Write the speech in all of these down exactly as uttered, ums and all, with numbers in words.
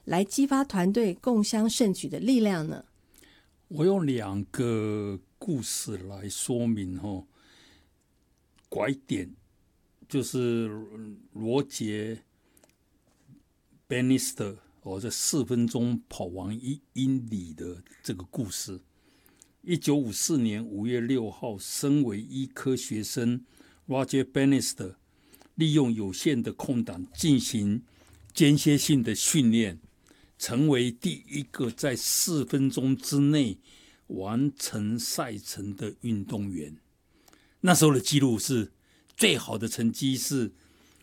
来激发团队共襄盛举的力量呢？ 我用两个故事来说明哦，拐点就是罗杰 Bannister 哦，这四分钟跑完一英里的这个故事。一九五四年五月六号，身为医科学生 Roger Bannister 利用有限的空档进行间歇性的训练，成为第一个在四分钟之内完成赛程的运动员。那时候的记录是最好的成绩是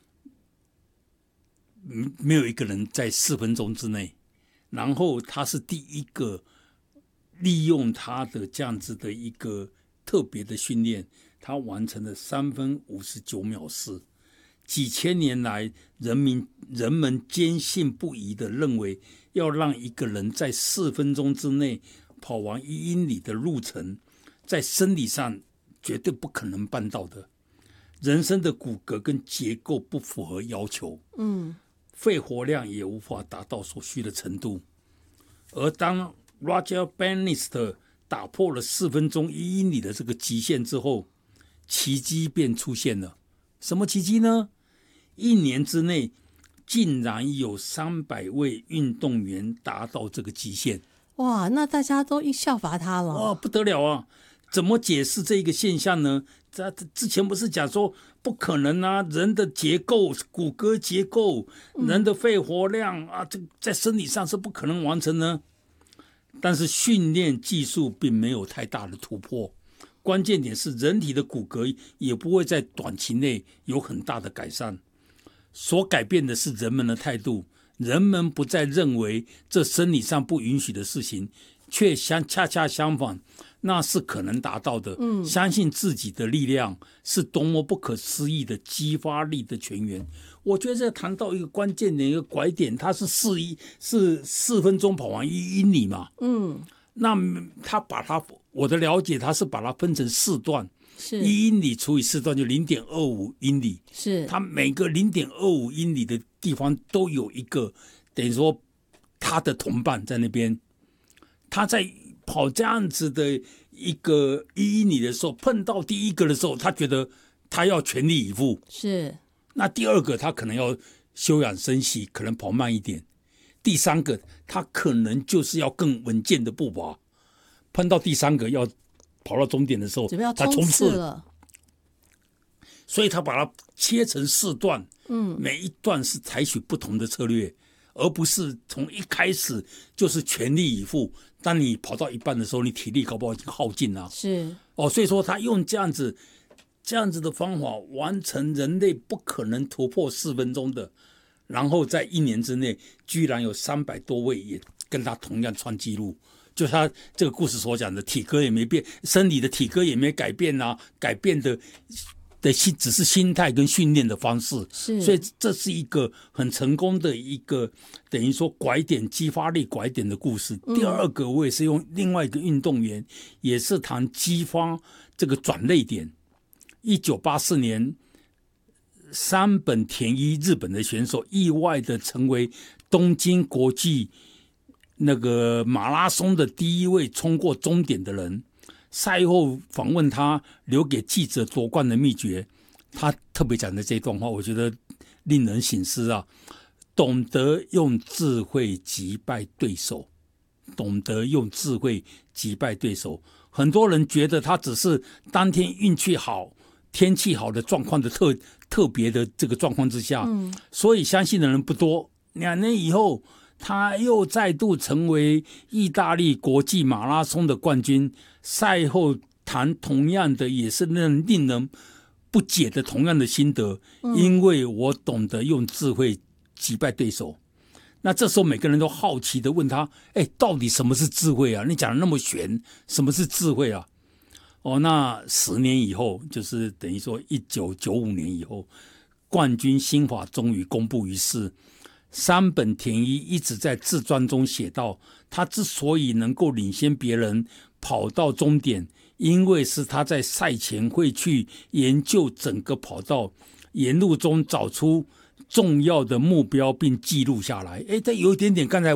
没有一个人在四分钟之内，然后他是第一个利用他的这样子的一个特别的训练，他完成了三分五十九秒四。几千年来，人民人们坚信不疑的认为，要让一个人在四分钟之内跑完一英里的路程，在生理上绝对不可能办到的。人身的骨骼跟结构不符合要求， 嗯， 肺活量也无法达到所需的程度。而当 Roger Bannister 打破了四分钟一英里的这个极限之后，奇迹便出现了。什么奇迹呢？一年之内竟然有三百位运动员达到这个极限。 哇，那大家都效法他了。 哇，不得了啊！怎么解释这个现象呢？这之前不是讲说不可能啊，人的结构、骨骼结构、人的肺活量啊，这在生理上是不可能完成呢。但是训练技术并没有太大的突破，关键点是人体的骨骼也不会在短期内有很大的改善。所改变的是人们的态度，人们不再认为这生理上不允许的事情，却相恰恰相反，那是可能达到的。嗯，相信自己的力量是多么不可思议的激发力的泉源。我觉得这谈到一个关键的一个拐点，它是四一是四分钟跑完一英里嘛。 嗯， 那他把它，我的了解，他是把它分成四段。 是一英里除以四段就零点二五英里， 是它每个零点二五英里的地方都有一个等于说他的同伴在那边。他在跑这样子的一个一英里的时候，碰到第一个的时候，他觉得他要全力以赴， 是。 那第二个他可能要休养生息，可能跑慢一点。第三个他可能就是要更稳健的步伐，碰到第三个要跑到终点的时候，他冲刺了，所以他把它切成四段，嗯，每一段是采取不同的策略，而不是从一开始就是全力以赴。当你跑到一半的时候，你体力搞不好已经耗尽了， 是哦，所以说他用这样子这样子的方法完成人类不可能突破四分钟的，然后在一年之内，居然有三百多位也跟他同样创纪录。就他这个故事所讲的，体格也没变，生理的体格也没改变啊，改变的的心只是心态跟训练的方式， 是， 所以这是一个很成功的一个等于说拐点激发力拐点的故事。嗯、第二个，我也是用另外一个运动员，也是谈激发这个转捩点。一九八四年，山本田一日本的选手意外的成为东京国际那个马拉松的第一位冲过终点的人。赛后访问他留给记者夺冠的秘诀，他特别讲的这段话，我觉得令人省思啊。懂得用智慧击败对手，懂得用智慧击败对手。很多人觉得他只是当天运气好，天气好的状况的特特别的这个状况之下，嗯、所以相信的人不多。两年以后，他又再度成为意大利国际马拉松的冠军。赛后谈同样的，也是令令人不解的同样的心得，嗯、因为我懂得用智慧击败对手。那这时候每个人都好奇的问他：哎，到底什么是智慧啊？你讲的那么玄，什么是智慧啊？哦，那十年以后，就是等于说一九九五年以后，冠军新法终于公布于世。山本田一一直在自传中写道，他之所以能够领先别人跑到终点，因为是他在赛前会去研究整个跑道，沿路中找出重要的目标并记录下来。诶，这有一点点刚才